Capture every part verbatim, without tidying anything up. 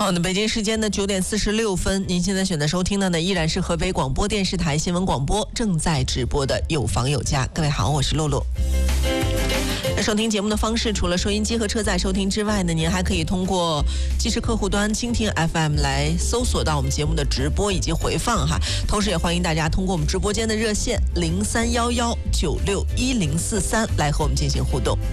好的，北京时间的九点四十六分，您现在选择收听的呢依然是河北广播电视台新闻广播正在直播的有房有家。各位好，我是露露。那收听节目的方式，除了收音机和车载收听之外呢，您还可以通过即时客户端蜻蜓 F M 来搜索到我们节目的直播以及回放哈。同时也欢迎大家通过我们直播间的热线零三幺幺九六一零四三来和我们进行互动。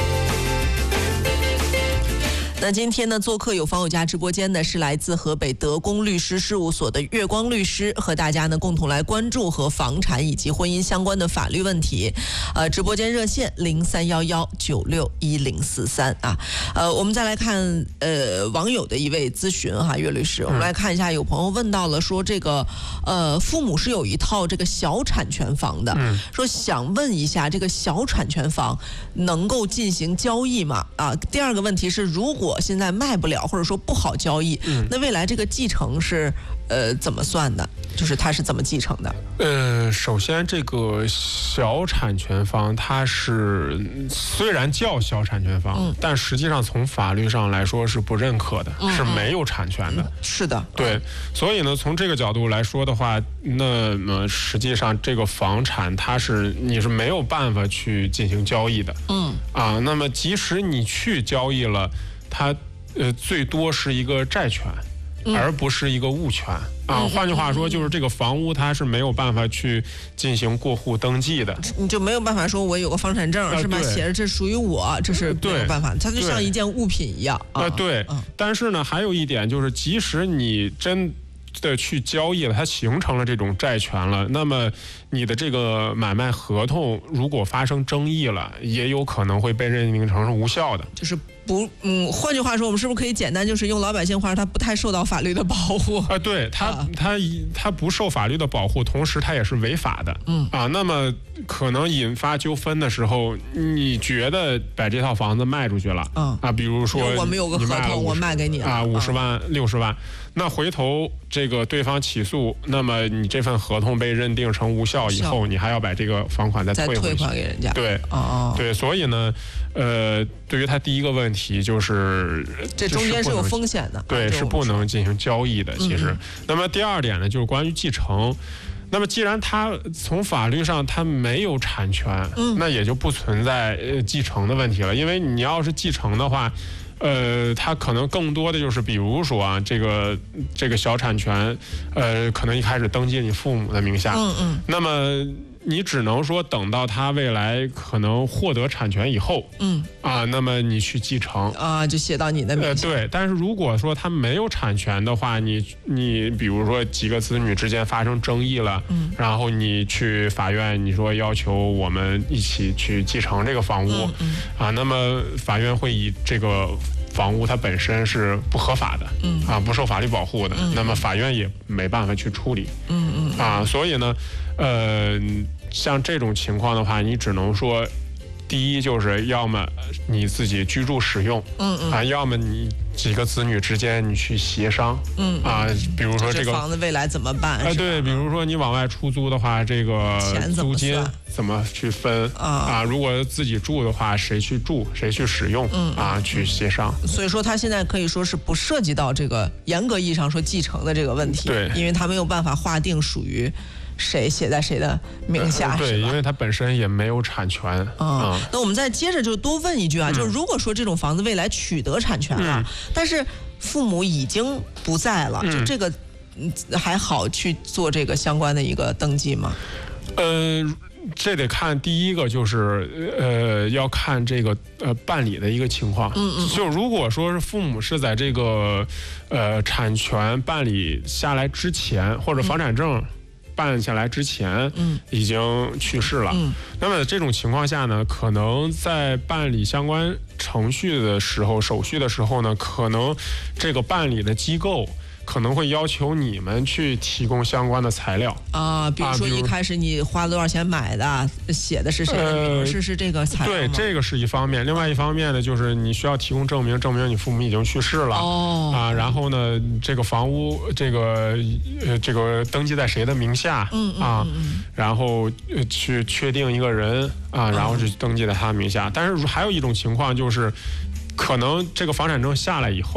那今天呢，做客有房有家直播间的是来自河北德公律师事务所的月光律师，和大家呢共同来关注和房产以及婚姻相关的法律问题。呃，直播间热线零三幺幺九六一零四三啊。呃，我们再来看呃网友的一位咨询哈，岳律师，我们来看一下，有朋友问到了说这个呃父母是有一套这个小产权房的，嗯、说想问一下这个小产权房能够进行交易吗？啊，第二个问题是，如果现在卖不了或者说不好交易，嗯、那未来这个继承是呃怎么算的？就是它是怎么继承的？ 呃，首先这个小产权房它是虽然叫小产权房，嗯、但实际上从法律上来说是不认可的，嗯、是没有产权的。嗯、 是的， 对。所以呢，从这个角度来说的话，那么实际上这个房产它是你是没有办法去进行交易的。嗯啊，那么即使你去交易了，它呃最多是一个债权，嗯、而不是一个物权啊。嗯、换句话说，就是这个房屋它是没有办法去进行过户登记的， 你就没有办法说我有个房产证，啊、是吧？写着这属于我，这是没有办法，它就像一件物品一样啊。对，嗯、但是呢，还有一点就是，即使你真的去交易了，它形成了这种债权了，那么你的这个买卖合同如果发生争议了，也有可能会被认定成是无效的。 就是不，嗯，换句话说，我们是不是可以简单就是用老百姓话，它不太受到法律的保护啊？对，它啊它它不受法律的保护，同时它也是违法的。嗯啊，那么可能引发纠纷的时候，你觉得把这套房子卖出去了，嗯啊，比如说我们有个合同，我卖给你了啊，五十万、六十万，那回头这个对方起诉，那么你这份合同被认定成无效以后，你还要把这个房款再退回去， 再退款给人家。 对，哦，对，所以呢，呃，对于他第一个问题就是这中间是有风险的， 对，是不能进行交易的。其实，嗯、那么第二点呢，就是关于继承。那么既然他从法律上他没有产权，嗯、那也就不存在呃继承的问题了。因为你要是继承的话，呃，它可能更多的就是，比如说啊，这个这个小产权，呃，可能一开始登记你父母的名下，嗯嗯，那么你只能说等到他未来可能获得产权以后，嗯啊，那么你去继承啊，就写到你的名下。 呃，对。但是如果说他没有产权的话，你你比如说几个子女之间发生争议了，嗯，然后你去法院，你说要求我们一起去继承这个房屋，嗯嗯啊，那么法院会以这个房屋它本身是不合法的，嗯啊，不受法律保护的，嗯、那么法院也没办法去处理，嗯嗯啊，所以呢，呃，像这种情况的话，你只能说，第一就是要么你自己居住使用，嗯嗯啊，要么你几个子女之间你去协商，嗯啊，比如说这个房子未来怎么办？ 啊，对，比如说你往外出租的话，这个租金怎么去分啊？啊，如果自己住的话，谁去住，谁去使用，嗯啊，去协商。 所以说，他现在可以说是不涉及到这个严格意义上说继承的这个问题， 对， 因为他没有办法划定属于谁写在谁的名下， 呃、对，因为它本身也没有产权。 嗯，嗯那我们再接着就多问一句啊，嗯、就是如果说这种房子未来取得产权了，嗯、但是父母已经不在了，嗯、就这个还好去做这个相关的一个登记吗？ 呃。这得看第一个就是呃要看这个呃办理的一个情况，嗯嗯，就如果说是父母是在这个呃产权办理下来之前，或者房产证办下来之前，嗯，已经去世了，嗯，那么这种情况下呢，可能在办理相关程序的时候、手续的时候呢，可能这个办理的机构可能会要求你们去提供相关的材料啊，比如说一开始你花了多少钱买的，写的是谁的名，呃、是是这个材料对，这个是一方面。另外一方面呢，就是你需要提供证明，证明你父母已经去世了哦啊。然后呢，这个房屋这个呃这个登记在谁的名下，嗯嗯啊，嗯然后去确定一个人啊，然后就登记在他名下。嗯、但是还有一种情况就是，可能这个房产证下来以后。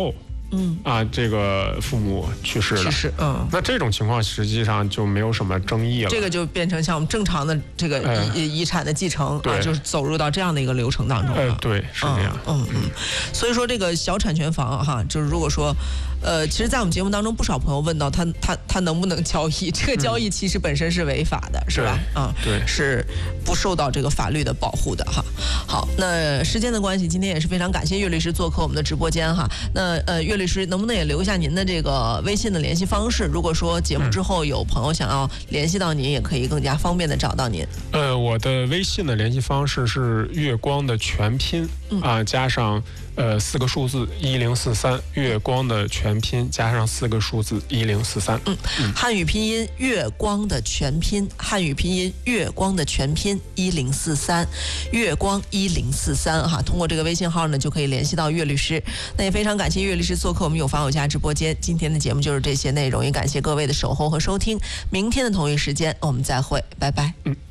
嗯啊，这个父母去世了， 去世，嗯， 那这种情况实际上就没有什么争议了。 这个就变成像我们正常的这个遗、呃、遗产的继承啊，就是走入到这样的一个流程当中了。 呃，对，是这样。 嗯 嗯, 嗯，所以说这个小产权房哈，就是如果说，呃，其实，在我们节目当中，不少朋友问到他他他能不能交易？这个交易其实本身是违法的，嗯、是吧？啊， 对， 是不受到这个法律的保护的哈。好，那时间的关系，今天也是非常感谢岳律师做客我们的直播间哈。那呃，岳律师能不能也留下您的这个微信的联系方式？如果说节目之后有朋友想要联系到您，也可以更加方便的找到您。 呃，我的微信的联系方式是月光的全拼、嗯、啊，加上呃四个数字一零四三，月光的全拼加上四个数字一零四三。 嗯，汉语拼音月光的全拼，汉语拼音月光的全拼一零四三，月光一零四三哈。通过这个微信号呢，就可以联系到岳律师。那也非常感谢岳律师做客我们有房有家直播间。今天的节目就是这些内容，也感谢各位的守候和收听。明天的同一时间我们再会，拜拜。 嗯。